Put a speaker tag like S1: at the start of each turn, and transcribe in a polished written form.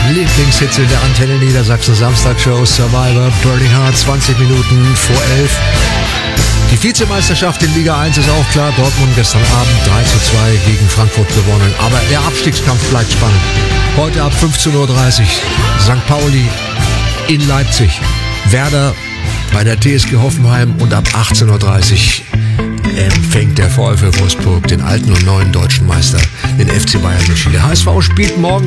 S1: Lieblingshits in der Antenne Niedersachsen Samstagshow Survivor Burning Heart, 20 Minuten vor 11. Die Vizemeisterschaft in Liga 1 ist auch klar. Dortmund gestern Abend 3:2 gegen Frankfurt gewonnen. Aber der Abstiegskampf bleibt spannend. Heute ab 15:30 Uhr St. Pauli in Leipzig. Werder bei der TSG Hoffenheim und ab 18:30 Uhr empfängt der VfL Wolfsburg den alten und neuen deutschen Meister, den FC Bayern München. Der HSV spielt morgen